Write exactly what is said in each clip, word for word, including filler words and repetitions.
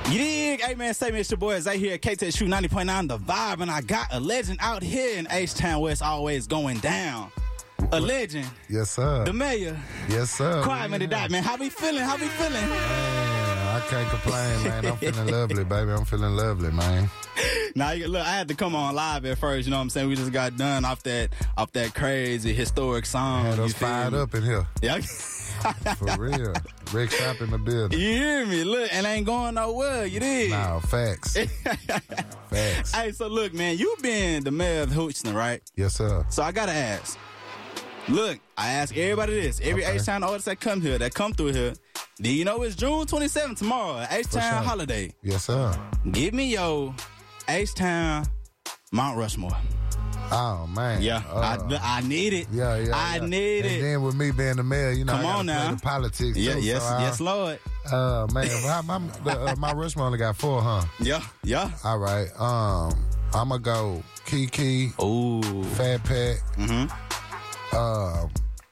You dig? Hey man, say me, it's your boy Zay here at K T X U ninety point nine The Vibe, and I got a legend out here in H-Town where it's always going down. A legend. Yes, sir. The mayor. Yes, sir. Quiet man to die, man. How we feeling? How we feeling? Man, I can't complain, man. I'm feeling lovely, baby. I'm feeling lovely, man. Now, look, I had to come on live at first, you know what I'm saying? We just got done off that off that crazy historic song. Had us fired up in here. Yeah. For real. Rick Shop in the building. You hear me? Look, and ain't going nowhere, you dig? Nah, facts. Facts. Hey, so look, man, you been the mayor of Houston, right? Yes, sir. So I gotta ask. Look, I ask everybody this. Every Okay. H-Town artist that come here, that come through here, do you know it's June twenty-seventh tomorrow, H-Town sure. holiday? Yes, sir. Give me your H-Town Mount Rushmore. Oh, man. Yeah, Uh, I, I need it. Yeah, yeah. I yeah. need and it. And then with me being the mayor, you know, Come I gotta on play now. the politics Yeah, too. yes, so I, yes, Lord. Uh, man, my, my, the, uh, my Rushmore only got four, huh? Yeah, yeah. All right. Um, I'm going to go Kiki, Ooh. Fat Pat, Mm-hmm. uh,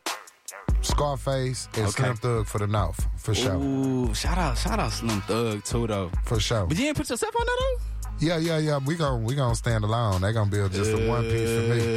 Scarface, and Okay. Slim Thug for the North, for sure. Ooh, shout out, shout out Slim Thug too, though. For sure. But you didn't put yourself on that, though? Yeah, yeah, yeah. We gon' we gonna stand alone. They gonna build just a one piece for me.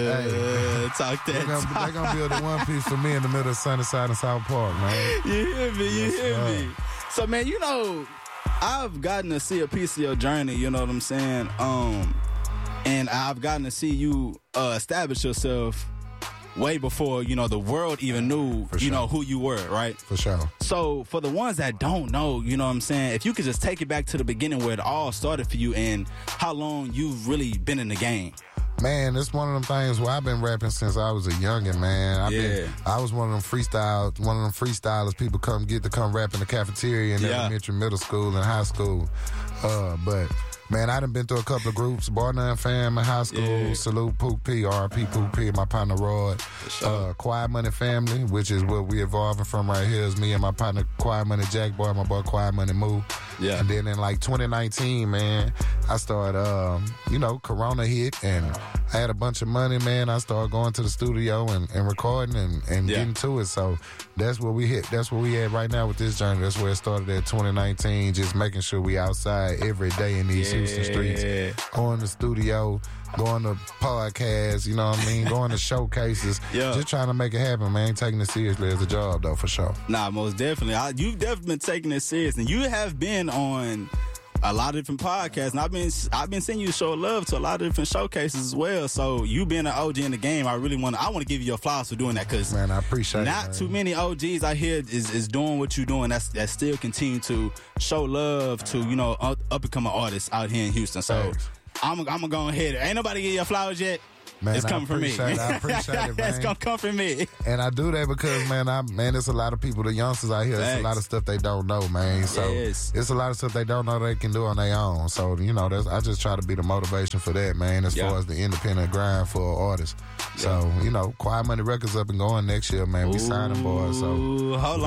Hey, Uh, talk they that gonna, talk. they gonna build a one piece for me in the middle of Sunnyside and South Park, man. You hear me? You Yes, hear sir. me? So, man, you know, I've gotten to see a piece of your journey, you know what I'm saying? Um, and I've gotten to see you uh, establish yourself way before, you know, the world even knew, For you sure. know, who you were, right? For sure. So, for the ones that don't know, you know what I'm saying, if you could just take it back to the beginning where it all started for you and how long you've really been in the game. Man, it's one of them things where I've been rapping since I was a youngin', man. I've Yeah. been, I was one of them freestyle, one of them freestylers people come get to come rap in the cafeteria in Yeah. elementary, middle school, and high school. Uh, but man, I done been through a couple of groups. Bar None Fam in high school. Yeah. Salute Poop P, R P Poop P, my partner Rod. sure. Uh, Quiet Money Family, which is what we evolving from right here, is me and my partner Quiet Money Jack Boy, my boy Quiet Money Moo. Yeah. And then in like twenty nineteen, man, I started, um, you know, Corona hit, and I had a bunch of money, man. I started going to the studio and, and recording and, and Yeah. getting to it. So that's where we hit. That's where we at right now with this journey. That's where it started at twenty nineteen, just making sure we outside every day in these Houston streets, going to studio, going to podcasts, you know what I mean, going to showcases, Yeah. just trying to make it happen, man. Taking it seriously as a job, though, for sure. Nah, most definitely. I, you've definitely been taking it serious, and you have been on a lot of different podcasts. And I've been I've been seeing you show love to a lot of different showcases as well. So you being an O G in the game, I really want to I want to give you your flowers for doing that, because Man, I appreciate it, not man. too many O Gs out here is, is doing what you're doing. That's that still continue to show love to, you know, up, up and coming artists out here in Houston. So Thanks. I'm I'm gonna go ahead. Ain't nobody give you flowers yet. Man, It's I coming from me. appreciate it. I appreciate it, man. It's gonna come from me. And I do that because, man, I man, there's a lot of people, the youngsters out here, there's Facts. a lot of stuff they don't know, man. So Yes. it's a lot of stuff they don't know they can do on their own. So, you know, that's I just try to be the motivation for that, man, as Yeah. far as the independent grind for artists. So, you know, Quiet Money Records up and going next year, man. We signing boys, so Ooh, we're hold gonna bring 'em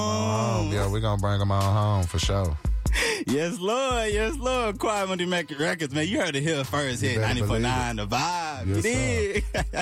on home. on. Yeah, we're going to bring them on home for sure. Yes, Lord. Yes, Lord. Quiet Money Making Records, man. You heard it here first here, better ninety point nine The Vibe. Yes, You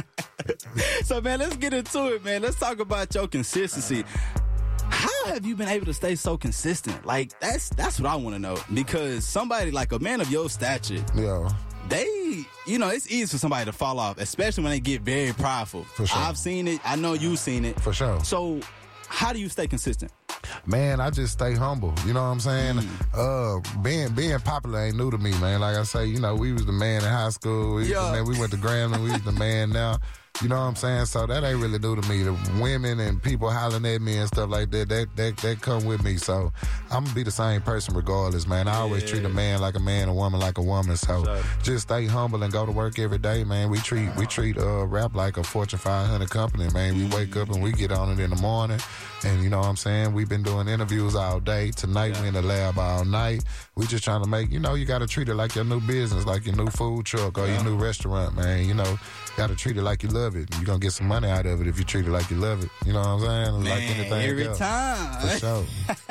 dig? So, man, let's get into it, man. Let's talk about your consistency. How have you been able to stay so consistent? Like, that's that's what I want to know. Because somebody like a man of your stature, Yeah. they, you know, it's easy for somebody to fall off, especially when they get very prideful. For sure. I've seen it. I know you've seen it. For sure. So, how do you stay consistent? Man, I just stay humble. You know what I'm saying? Uh, being being popular ain't new to me, man. Like I say, you know, we was the man in high school. We, was Yeah. the man, we went to Grambling. We was the man now. You know what I'm saying? So that ain't really new to me. The women and people hollering at me and stuff like that, that that, that come with me. So I'm gonna be the same person regardless, man. I always Yeah. treat a man like a man, a woman like a woman. So Sure. just stay humble and go to work every day, man. We treat we treat uh rap like a Fortune five hundred company, man. We wake up and we get on it in the morning. And you know what I'm saying? We've been doing interviews all day. Tonight we in the lab all night. We just trying to make, you know, you got to treat it like your new business, like your new food truck or your new restaurant, man. You know, got to treat it like you love it. You're going to get some money out of it if you treat it like you love it. You know what I'm saying? Man, like anything every else. time. For sure.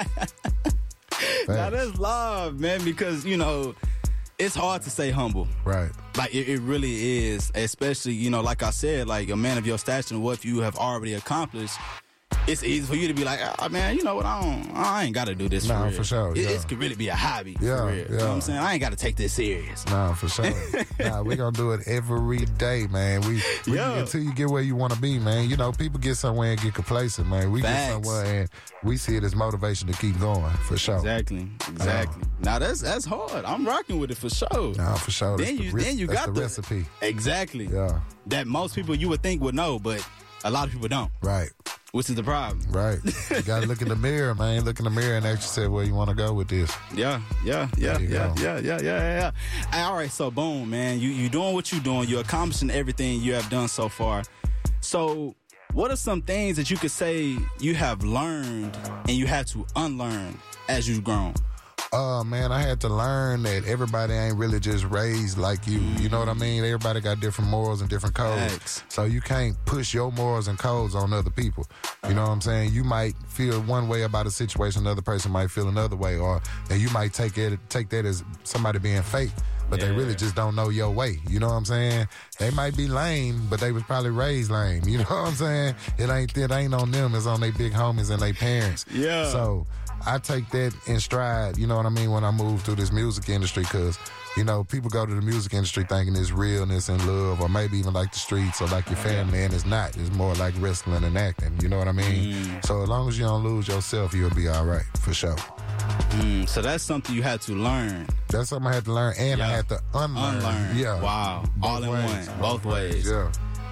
Now Facts. that's love, man, because, you know, it's hard to stay humble. Right. Like, it, it really is, especially, you know, like I said, like a man of your stature and what you have already accomplished. It, it's easy for you to be like, oh, man, you know what? I don't, I ain't got to do this. Nah, for, real. for sure. It, Yeah. it could really be a hobby. Yeah, for real. yeah. You know what I'm saying? I ain't got to take this serious. Nah, for sure. Nah, we gonna do it every day, man. We, we Yeah. until you get where you want to be, man. You know, people get somewhere and get complacent, man. We Facts. get somewhere and we see it as motivation to keep going, for sure. Exactly, exactly. Now that's that's hard. I'm rocking with it for sure. Nah, for sure. Then That's you, the, re- then you that's got the, the recipe. Exactly. Yeah, That most people you would think would know, but a lot of people don't. right. Which is the problem. Right. You gotta look in the mirror, man. Look in the mirror and ask yourself where you want to go with this. Yeah, yeah, yeah, There you yeah, go. yeah, yeah, yeah, yeah, yeah. Hey, all right, so boom, man. You you doing what you doing. You're accomplishing everything you have done so far. So what are some things that you could say you have learned and you had to unlearn as you've grown? Uh, man, I had to learn that everybody ain't really just raised like you. You know what I mean? Everybody got different morals and different codes. Facts. So you can't push your morals and codes on other people. You know what I'm saying? You might feel one way about a situation, another person might feel another way, or and you might take it take that as somebody being fake. But Yeah. they really just don't know your way. You know what I'm saying? They might be lame, but they was probably raised lame. You know what I'm saying? It ain't it ain't on them. It's on their big homies and their parents. Yeah. So I take that in stride, you know what I mean, when I move through this music industry, because, you know, people go to the music industry thinking it's realness and love, or maybe even like the streets or like your family, and it's not. It's more like wrestling and acting, you know what I mean? Mm. So as long as you don't lose yourself, you'll be all right, for sure. Mm, so that's something you had to learn. That's something I had to learn, and I Yeah. had to unlearn. Unlearn. Yeah. Wow. Both All in ways. one. Both ways. Yeah,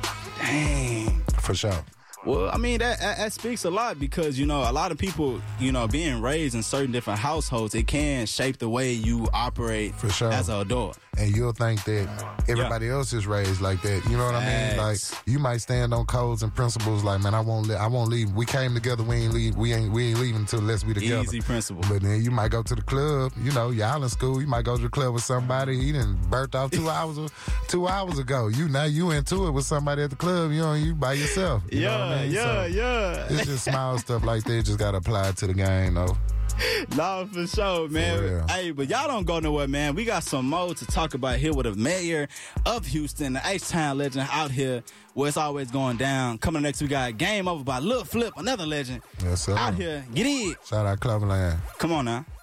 Dang. for sure. Well, I mean, that, that that speaks a lot because, you know, a lot of people, you know, being raised in certain different households, it can shape the way you operate For sure. as an adult. And you'll think that everybody else is raised like that. You know what I mean? Like, Facts. you might stand on codes and principles. Like, man, I won't. Li- I won't leave. We came together. We ain't leave. We ain't. We ain't leaving until unless we together. Easy principle. But then you might go to the club. You know, y'all in school. You might go to the club with somebody. He done burnt off two hours. Two hours ago. You now you into it with somebody at the club. You know, you by yourself. You know Yeah, what I mean? yeah, So yeah. It's just small stuff like that. Just gotta apply it to the game, though. Nah, for sure, man. For real. Hey, but y'all don't go nowhere, man. We got some more to talk about here with the mayor of Houston, the H-Town legend out here where it's always going down. Coming up next, we got Game Over by Lil Flip, another legend. Yes, sir. Out here. Get in. Shout out Cloverland. Come on now.